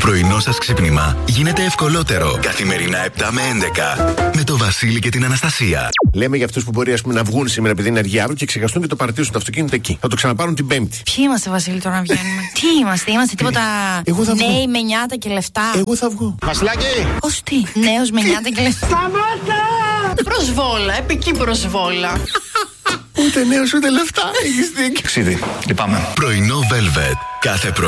πρωινό σας ξύπνημα γίνεται ευκολότερο. Καθημερινά 7 με 11. Με το Βασίλη και την Αναστασία. Λέμε για αυτούς που μπορεί να βγουν σήμερα επειδή είναι αργή αύριο και ξεχαστούν και το παρατήσουν το αυτοκίνητο εκεί. Θα το ξαναπάρουν την Πέμπτη. Ποιοι είμαστε, Βασίλη, τώρα να βγαίνουμε? Τι είμαστε, τίποτα νέοι με νιάτα και λεφτά? Εγώ θα βγω. Βασιλάκη! Ως τι, νέος με νιάτα και λεφτά? Σταμάτα! Προσβόλα, επική προσβόλα. Ούτε νέος ούτε λεφτά. Έχεις δίκιο. Ξίδι, λυπάμαι. Πρωινό Velvet. Κάθε πρωί.